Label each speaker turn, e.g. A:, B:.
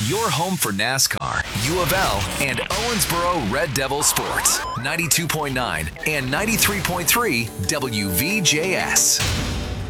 A: Your home for NASCAR, U of L, and Owensboro Red Devil Sports. 92.9 and 93.3 WVJS.